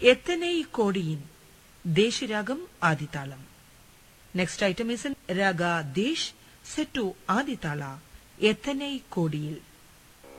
എത്തനൈ കോടിയിൻ ദേശരാഗം ആദിതാളം. Next item is in raga Desh set to Adi tala എത്തനൈ കോടിയിൽ.